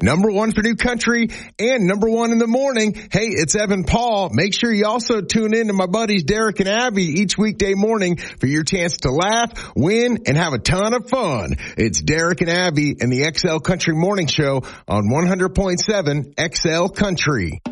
Number one for new country and number one in the morning. Hey, it's Evan Paul. Make sure you also tune in to my buddies Derek and Abby each weekday morning for your chance to laugh, win, and have a ton of fun. It's Derek and Abby and the XL Country Morning Show on 100.7 XL Country.